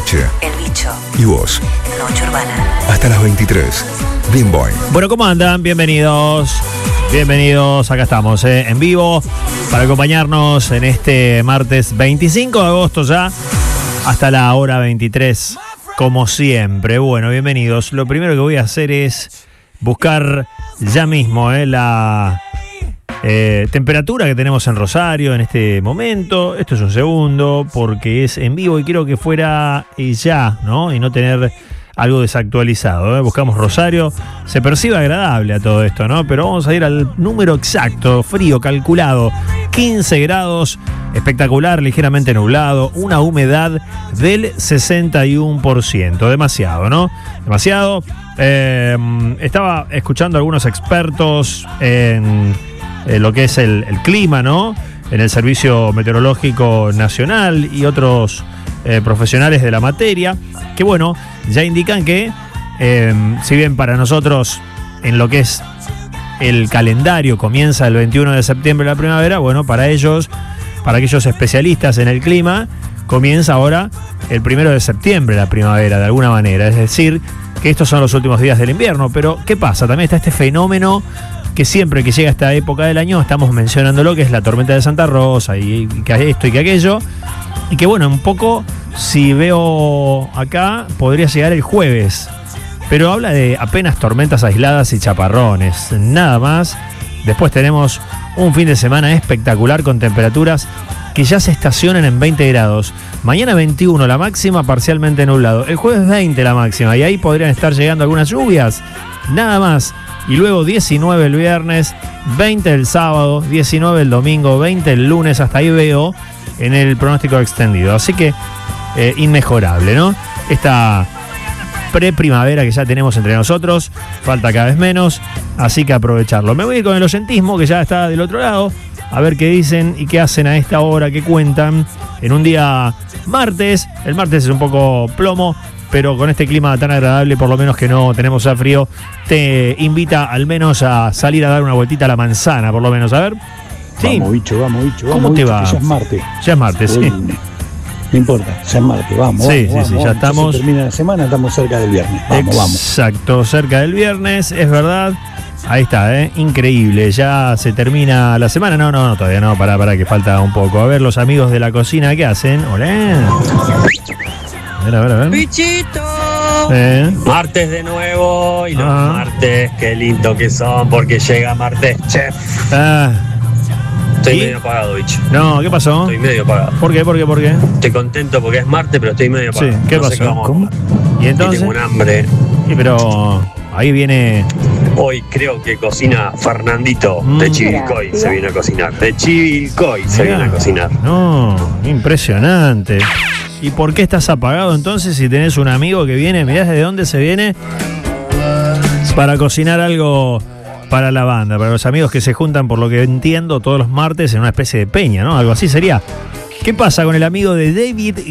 noche. El Bicho. Y vos. Noche Urbana. Hasta las 23. Bien Boy. Bueno, ¿cómo andan? Bienvenidos. Bienvenidos, acá estamos en vivo para acompañarnos en este martes 25 de agosto ya hasta la hora 23, como siempre. Bueno, bienvenidos. Lo primero que voy a hacer es buscar ya mismo la temperatura que tenemos en Rosario en este momento. Esto es un segundo porque es en vivo y quiero que fuera ya, ¿no? Y no tener algo desactualizado, Buscamos Rosario, se percibe agradable a todo esto, ¿no? Pero vamos a ir al número exacto, frío, calculado, 15 grados, espectacular, ligeramente nublado, una humedad del 61%, demasiado, ¿no? Demasiado. Estaba escuchando a algunos expertos en lo que es el clima, ¿no? En el Servicio Meteorológico Nacional y otros profesionales de la materia, que bueno, ya indican que si bien para nosotros en lo que es el calendario comienza el 21 de septiembre la primavera, bueno, para ellos, para aquellos especialistas en el clima, comienza ahora el 1 de septiembre la primavera, de alguna manera, es decir, que estos son los últimos días del invierno. Pero ¿qué pasa? También está este fenómeno que siempre que llega esta época del año estamos mencionando lo que es la tormenta de Santa Rosa y que esto y que aquello. Y que bueno, un poco, si veo acá, podría llegar el jueves. Pero habla de apenas tormentas aisladas y chaparrones, nada más. Después tenemos un fin de semana espectacular con temperaturas que ya se estacionan en 20 grados. Mañana 21 la máxima, parcialmente nublado. El jueves 20 la máxima y ahí podrían estar llegando algunas lluvias, nada más. Y luego 19 el viernes, 20 el sábado, 19 el domingo, 20 el lunes, hasta ahí veo en el pronóstico extendido. Así que inmejorable, ¿no? Esta pre-primavera que ya tenemos entre nosotros, falta cada vez menos, así que aprovecharlo. Me voy a ir con el oyentismo que ya está del otro lado, a ver qué dicen y qué hacen a esta hora, qué cuentan en un día martes. El martes es un poco plomo, pero con este clima tan agradable, por lo menos que no tenemos ya frío, te invita al menos a salir a dar una vueltita a la manzana, por lo menos, a ver. Sí. Vamos, bicho. ¿Cómo te va? Ya es martes. Ya es martes, sí. No importa, ya es martes, vamos. Sí, ya estamos. Se termina la semana, estamos cerca del viernes. Vamos. Exacto, cerca del viernes, es verdad. Ahí está, increíble. Ya se termina la semana. No, todavía no. Para que falta un poco. A ver, los amigos de la cocina, ¿qué hacen? Hola. A ver. ¡Bichito! Martes de nuevo. Y los martes, qué lindo que son, porque llega martes, chef. Estoy medio apagado, bicho. No, ¿qué pasó? Estoy medio apagado. ¿Por qué? Estoy contento porque es martes, pero estoy medio apagado. Sí, ¿qué pasó? Sé ¿Cómo? ¿Y entonces? Tengo un hambre. Sí, pero ahí viene. Hoy creo que cocina Fernandito de Chivilcoy. Se viene a cocinar. De Chivilcoy se viene a cocinar. No, impresionante. ¿Y por qué estás apagado entonces si tenés un amigo que viene? Mirá de dónde se viene para cocinar algo para la banda, para los amigos que se juntan, por lo que entiendo, todos los martes en una especie de peña, ¿no? Algo así sería. ¿Qué pasa con el amigo de David